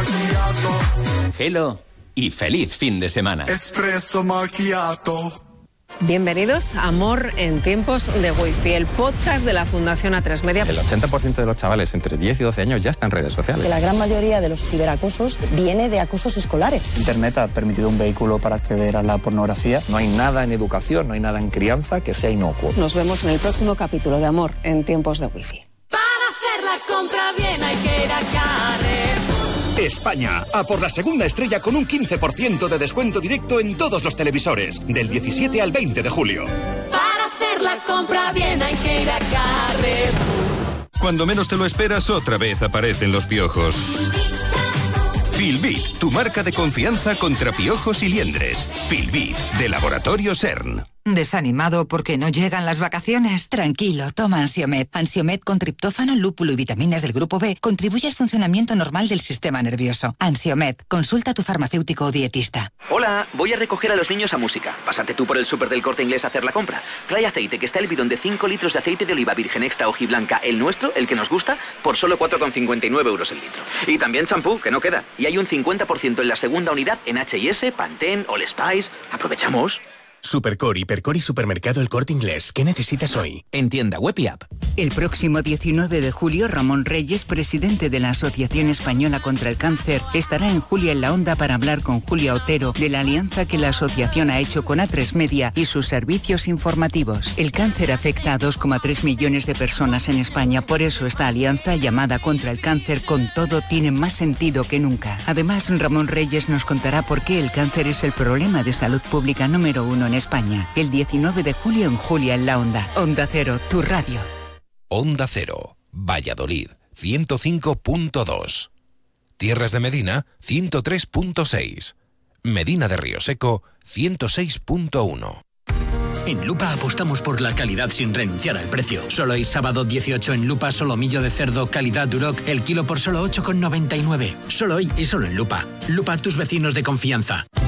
macchiato. Hello y feliz fin de semana. Espresso macchiato. Bienvenidos a Amor en tiempos de Wi-Fi, el podcast de la Fundación A3 Media. El 80% de los chavales entre 10 y 12 años ya están en redes sociales. Que la gran mayoría de los ciberacosos viene de acosos escolares. Internet ha permitido un vehículo para acceder a la pornografía. No hay nada en educación, no hay nada en crianza que sea inocuo. Nos vemos en el próximo capítulo de Amor en tiempos de Wi-Fi. Para hacer la compra bien hay que ir a Carrefour. España, a por la segunda estrella con un 15% de descuento directo en todos los televisores, del 17 al 20 de julio. Para hacer la compra bien hay que ir a Carrefour. Cuando menos te lo esperas, otra vez aparecen los piojos. Filbit, tu marca de confianza contra piojos y liendres. Filbit, de Laboratorio CERN. ¿Desanimado porque no llegan las vacaciones? Tranquilo, toma Ansiomed. Ansiomed con triptófano, lúpulo y vitaminas del grupo B contribuye al funcionamiento normal del sistema nervioso. Ansiomed, consulta a tu farmacéutico o dietista. Hola, voy a recoger a los niños a música. Pásate tú por el súper del Corte Inglés a hacer la compra. Trae aceite, que está el bidón de 5 litros de aceite de oliva virgen extra hojiblanca, el nuestro, el que nos gusta, por solo 4,59 euros el litro. Y también champú, que no queda. Y hay un 50% en la segunda unidad en H&S, Pantene, All Spice. Aprovechamos. Supercore, Hipercore y Supermercado El Corte Inglés. ¿Qué necesitas hoy? En tienda web y app. El próximo 19 de julio, Ramón Reyes, presidente de la Asociación Española contra el Cáncer, estará en Julia en la Onda para hablar con Julia Otero de la alianza que la asociación ha hecho con A3 Media y sus servicios informativos. El cáncer afecta a 2,3 millones de personas en España, por eso esta alianza llamada Contra el Cáncer con todo tiene más sentido que nunca. Además, Ramón Reyes nos contará por qué el cáncer es el problema de salud pública número 1 en España. El 19 de julio en Julia en la Onda. Onda Cero, tu radio. Onda Cero, Valladolid, 105.2. Tierras de Medina, 103.6. Medina de Río Seco, 106.1. En Lupa apostamos por la calidad sin renunciar al precio. Solo hay sábado 18 en Lupa, solomillo de cerdo calidad Duroc, el kilo por solo 8,99. Solo hoy y solo en Lupa. Lupa, tus vecinos de confianza.